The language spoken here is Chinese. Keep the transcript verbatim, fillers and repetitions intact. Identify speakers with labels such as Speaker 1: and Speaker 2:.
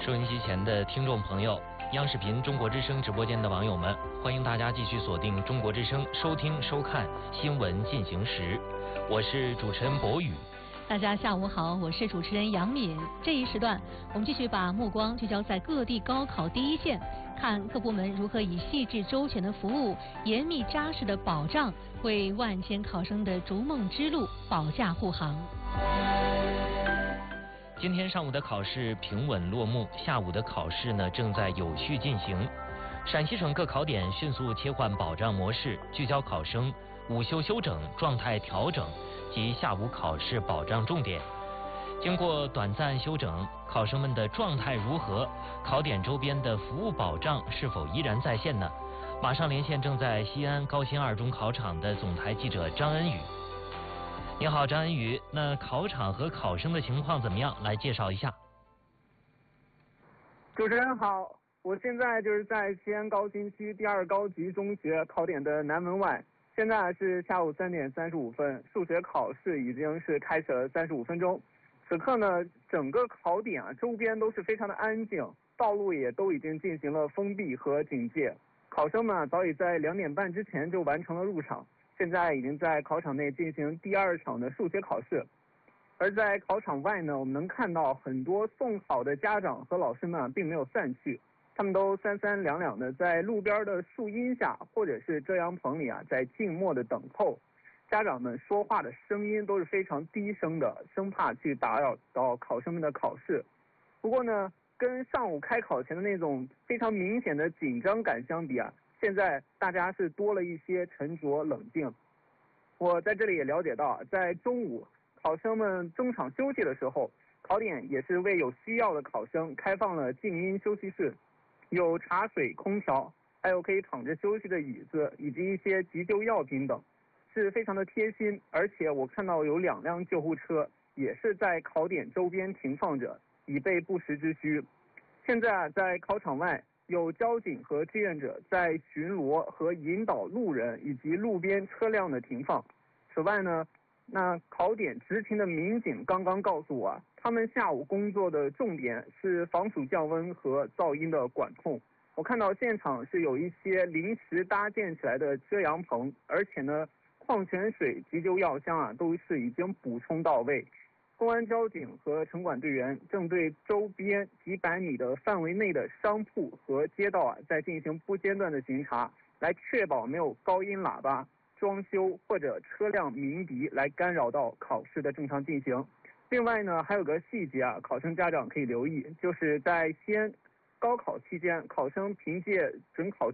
Speaker 1: 收音机前的听众朋友，央视频中国之声直播间的网友们，欢迎大家继续锁定中国之声，收听收看新闻进行时。我是主持人博宇。
Speaker 2: 大家下午好，我是主持人杨敏。这一时段，我们继续把目光聚焦在各地高考第一线，看各部门如何以细致周全的服务、严密扎实的保障，为万千考生的逐梦之路保驾护航。
Speaker 1: 今天上午的考试平稳落幕，下午的考试呢正在有序进行。陕西省各考点迅速切换保障模式，聚焦考生午休休整、状态调整及下午考试保障重点。经过短暂休整，考生们的状态如何？考点周边的服务保障是否依然在线呢？马上连线正在西安高新二中考场的总台记者张恩宇。你好，张恩宇，那考场和考生的情况怎么样？来介绍一下。
Speaker 3: 主持人好，我现在就是在西安高新区第二高级中学考点的南门外，现在是下午三点三十五分，数学考试已经是开始了三十五分钟。此刻呢，整个考点啊周边都是非常的安静，道路也都已经进行了封闭和警戒，考生们早已在两点半之前就完成了入场。现在已经在考场内进行第二场的数学考试，而在考场外呢，我们能看到很多送考的家长和老师们啊并没有散去，他们都三三两两的在路边的树荫下或者是遮阳棚里啊，在静默的等候。家长们说话的声音都是非常低声的，生怕去打扰到考生们的考试。不过呢，跟上午开考前的那种非常明显的紧张感相比啊，现在大家是多了一些沉着冷静。我在这里也了解到，在中午考生们中场休息的时候，考点也是为有需要的考生开放了静音休息室，有茶水、空调，还有可以躺着休息的椅子，以及一些急救药品等，是非常的贴心。而且我看到有两辆救护车也是在考点周边停放着，以备不时之需。现在啊，在考场外有交警和志愿者在巡逻和引导路人以及路边车辆的停放。此外呢，那考点执勤的民警刚刚告诉我啊，他们下午工作的重点是防暑降温和噪音的管控。我看到现场是有一些临时搭建起来的遮阳棚，而且呢，矿泉水、急救药箱啊都是已经补充到位。公安交警和城管队员正对周边几百米的范围内的商铺和街道啊，在进行不间断的巡查，来确保没有高音喇叭、装修或者车辆鸣笛来干扰到考试的正常进行。另外呢，还有个细节啊，考生家长可以留意，就是在西安高考期间，考生凭借准考